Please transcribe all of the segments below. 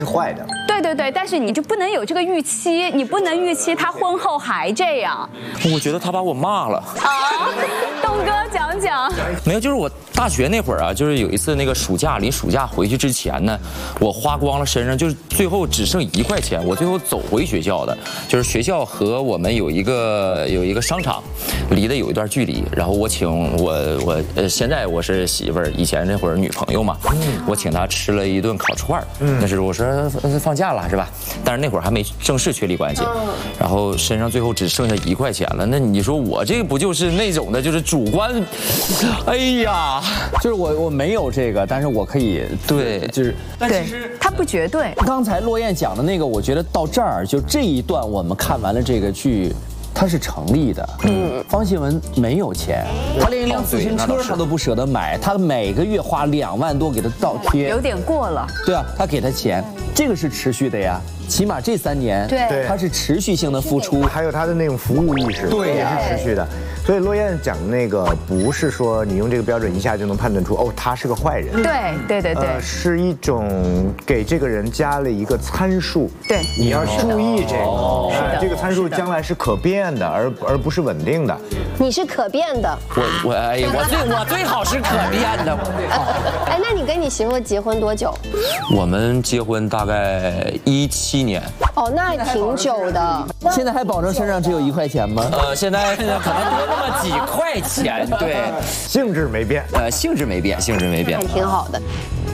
是坏的。 对对对，但是你就不能有这个预期，你不能预期他婚后还这样。 我觉得他把我骂了。 啊，东哥讲讲。 没有，就是我大学那会儿啊，就是有一次那个暑假，临暑假回去之前呢，我花光了身上，就是最后只剩1块钱，我最后走回学校的，就是学校和我们有一个商场，离得有一段距离，然后我请现在我是媳妇儿，以前那会儿女朋友嘛，我请她吃了一顿烤串儿，那是我说放假了是吧？但是那会儿还没正式确立关系，然后身上最后只剩下1块钱了，那你说我这个不就是那种的，就是主观，哎呀， 就是我没有这个，但是我可以对， 就是， 但其实他不绝对。 刚才骆燕讲的那个，我觉得到这儿就这一段，我们看完了这个剧。它是成立的，方希文没有钱，他连一辆自行车他都不舍得买，他每个月花2万多给他倒贴， 有点过了。 对啊，他给他钱，这个是持续的呀，起码这3年， 对， 他是持续性的付出， 还有他的那种服务意识， 对， 也是持续的。所以骆燕讲的那个不是说你用这个标准一下就能判断出哦他是个坏人， 对， 是一种给这个人加了一个参数， 对， 你要注意这个，这个参数将来是可变的，而不是稳定的。 你是可变的， 我最好是可变的。 哎，那你跟你媳妇结婚多久？ 我们结婚大概17年。 哦，那还挺久的。 现在还保证身上只有1块钱吗？ 现在可能多那么几块钱，对， 性质没变， 性质没变， 还挺好的。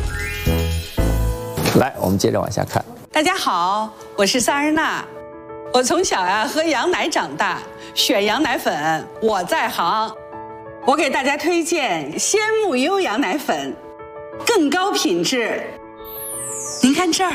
来，我们接着往下看。 大家好，我是萨日娜。我从小喝羊奶长大，选羊奶粉我在行。我给大家推荐鲜木优羊奶粉，更高品质。您看这儿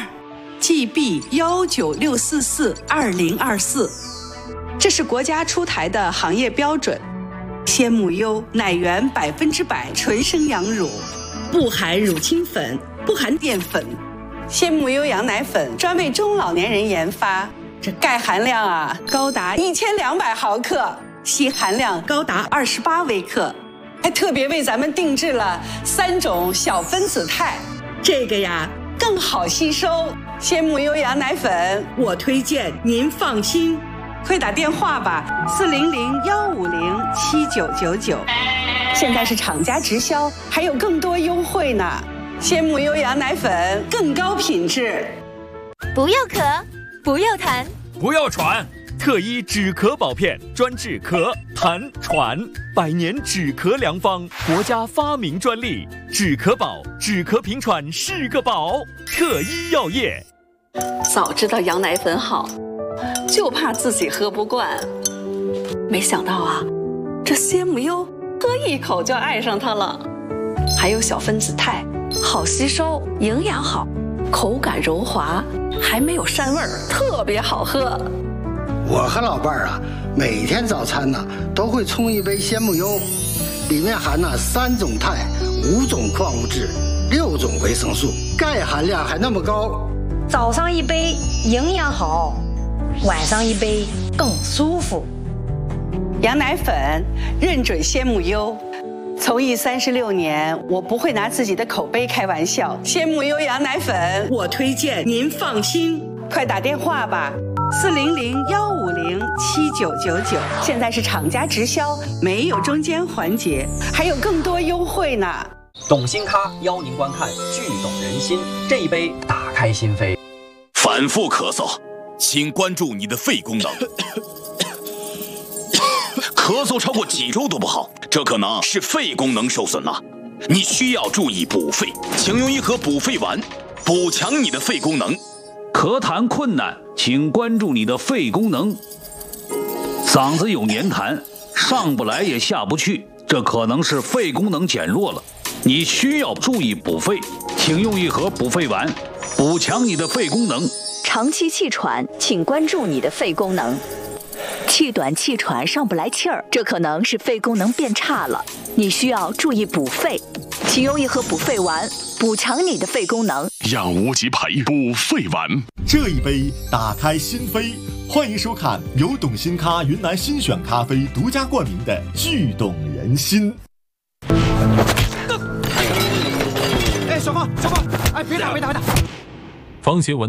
，GB196442024，这是国家出台的行业标准。鲜木优奶源100%纯生羊乳，不含乳清粉，不含淀粉。鲜木优羊奶粉专为中老年人研发，这钙含量高达1200毫克，硒含量高达28微克，还特别为咱们定制了3种小分子肽，这个更好吸收。鲜木优羊奶粉我推荐您放心，快打电话吧，400-150-7999，现在是厂家直销，还有更多优惠呢。鲜木优羊奶粉更高品质。 不要咳，不要痰， 不要喘，特医止咳宝片专治咳、痰、喘，100年止咳良方，国家发明专利，止咳宝，止咳平喘是个宝。特医药业。 早知道羊奶粉好，就怕自己喝不惯。没想到这鲜木优喝一口就爱上它了，还有小分子肽，好吸收，营养好，口感柔滑，还没有膻味儿，特别好喝。 我和老伴儿每天早餐都会冲一杯鲜木优，里面含3种肽、5种矿物质、6种维生素，钙含量还那么高。 早上一杯营养好，晚上一杯更舒服。 羊奶粉认准鲜木优。从艺36年，我不会拿自己的口碑开玩笑。鲜木优羊奶粉我推荐您放心，快打电话吧，400-150-7999，现在是厂家直销，没有中间环节，还有更多优惠呢。 懂心咖邀您观看剧懂人心，这一杯打开心扉。 反复咳嗽，请关注你的肺功能。咳嗽超过几周都不好，这可能是肺功能受损了，你需要注意补肺，请用一盒补肺丸，补强你的肺功能。 咳痰困难，请关注你的肺功能。嗓子有黏痰，上不来也下不去，这可能是肺功能减弱了，你需要注意补肺，请用一盒补肺丸，补强你的肺功能。 长期气喘，请关注你的肺功能。气短气喘上不来气儿，这可能是肺功能变差了，你需要注意补肺，请用一盒补肺丸，补强你的肺功能。 养无极牌补肺丸， 这一杯打开心扉。欢迎收看由懂心咖云南新选咖啡独家冠名的《剧懂人心》。 哎，小胖，哎，别打！ 方协文